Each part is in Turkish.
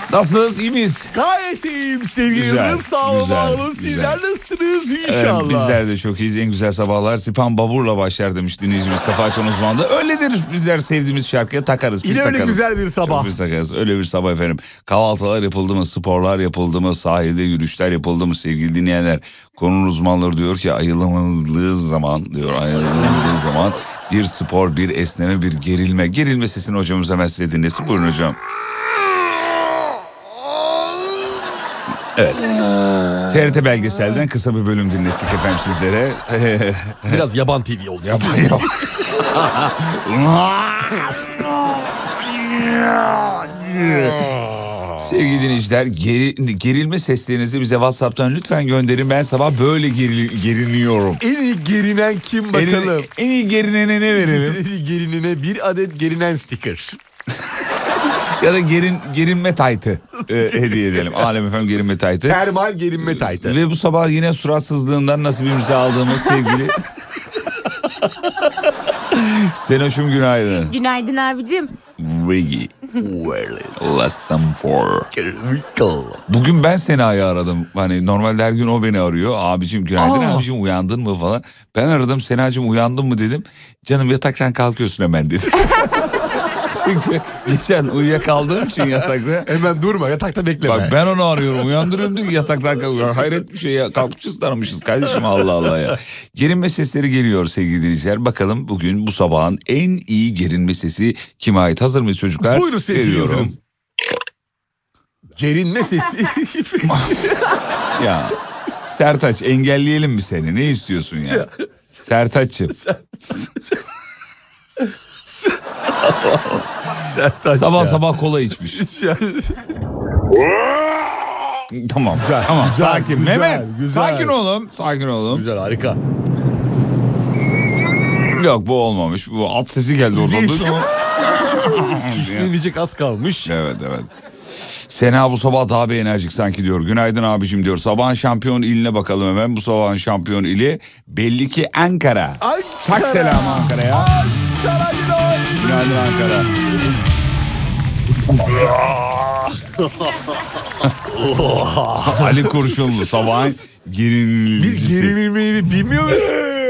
Nasılsınız? İyi miyiz? Gayet iyiyim sevgili Yıldırım. Sağ olun, var olun. Sizler nasılsınız inşallah? Evet, bizler de çok iyiyiz. En güzel sabahlar Sipan Babur'la başlar demiş dinleyicimiz Kafa Açan Uzman'da. Öyledir, bizler sevdiğimiz şarkıya takarız. Yine öyle güzel bir sabah. Çok biz takarız. Öyle bir sabah efendim. Kahvaltılar yapıldı mı? Sporlar yapıldı mı? Sahilde yürüyüşler yapıldı mı sevgili dinleyenler? Konunun uzmanları diyor ki ayılamadığı zaman bir spor, bir esneme, bir gerilme. Gerilme sesini hocamız hemen size dinlesin. Buyurun hocam. Evet. TRT belgeselden kısa bir bölüm dinlettik efendim sizlere. Biraz yaban TV oldu. Sevgili dinleyiciler, gerilme seslerinizi bize WhatsApp'tan lütfen gönderin. Ben sabah böyle geriliniyorum. En iyi gerinen kim bakalım? En iyi gerinene ne verelim? En iyi gerinine bir adet gerinen sticker. Ya da gerinme taytı hediye edelim. Alem efendim gerinme taytı. Termal gerinme taytı. Ve bu sabah yine suratsızlığından nasibimizi aldığımız sevgili... Senoş'um günaydın. Günaydın abicim. Reggie. Less than four. Bugün ben Sena'yı aradım. Hani normalde her gün o beni arıyor. Abicim günaydın, abicim uyandın mı falan. Ben aradım, Sena'cığım uyandın mı dedim. Canım yataktan kalkıyorsun hemen dedi. Çünkü geçen uyuyakaldığım için yatakta. Hemen durma, yatakta bekleme. Bak ben onu arıyorum, uyandırıyorum diyor ki yataktan kalkıyor. Hayret bir şey ya, kalkmışız aramışız kardeşim, Allah Allah ya. Gerinme sesleri geliyor sevgili dinleyiciler. Bakalım bugün bu sabahın en iyi gerinme sesi kime ait? Hazır mıyız çocuklar? Buyurun sevgili Yıldırım. Gerinme sesi. Ya Sertaç, engelleyelim mi seni? Ne istiyorsun ya? Sertaç'ım. Sabah kola içmiş. Tamam. Güzel, tamam. güzel, Sakin güzel, Mehmet. güzel. Sakin oğlum. Güzel, harika. Yok bu olmamış. Bu at sesi geldi oradan. Duydun mu? Kişnilecek az kalmış. Evet. Sena bu sabah daha bir enerjik sanki diyor. Günaydın abicim diyor. Sabahın şampiyon iline bakalım hemen. Bu sabahın şampiyon ili belli ki Ankara. Çak selamı Ankara'ya. Ankara Günaydın Ankara. Ali Kurşunlu sabahın Biz gerilmeyi bilmiyor muyuz?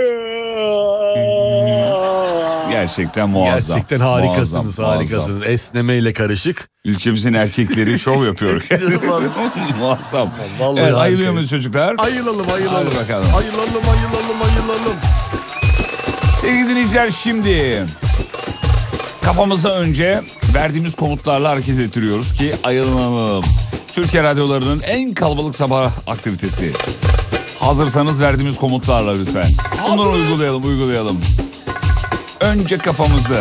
Gerçekten muazzam. Gerçekten harikasınız, muazzam. harikasınız. Esnemeyle karışık. Ülkemizin erkekleri şov yapıyor. Muazzam. Vallahi evet, harika. ayılıyor muyuz çocuklar? Ayılalım. Hadi bakalım. Ayılalım. Sevgili dinleyiciler, şimdi kafamıza önce verdiğimiz komutlarla hareket ettiriyoruz ki ayılalım. Türkiye radyolarının en kalabalık sabah aktivitesi. Hazırsanız verdiğimiz komutlarla lütfen. Bunları uygulayalım. Önce kafamızı